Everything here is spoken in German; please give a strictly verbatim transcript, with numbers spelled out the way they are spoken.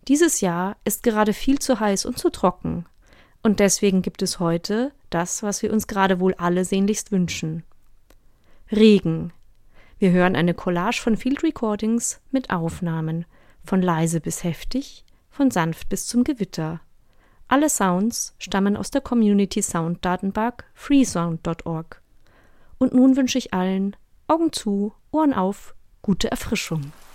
Dieses Jahr ist gerade viel zu heiß und zu trocken. Und deswegen gibt es heute das, was wir uns gerade wohl alle sehnlichst wünschen. Regen. Wir hören eine Collage von Field Recordings mit Aufnahmen, von leise bis heftig, von sanft bis zum Gewitter. Alle Sounds stammen aus der Community Sound Datenbank freesound punkt org. Und nun wünsche ich allen Augen zu, Ohren auf, gute Erfrischung.